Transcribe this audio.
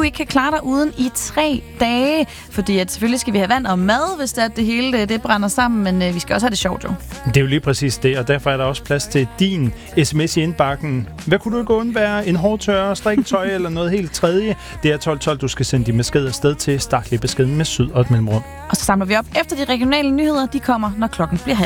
du ikke kan klare dig uden i 3 dage. Fordi at selvfølgelig skal vi have vand og mad, hvis det hele det brænder sammen, men vi skal også have det sjovt jo. Det er jo lige præcis det, og derfor er der også plads til din sms i indbakken. Hvad kunne du ikke undvære? En hårdtørre, strikketøj eller noget helt tredje? Det er 1212, du skal sende din besked afsted til. Start lige beskeden med syd og et mellemrum. Og så samler vi op efter de regionale nyheder. De kommer, når klokken bliver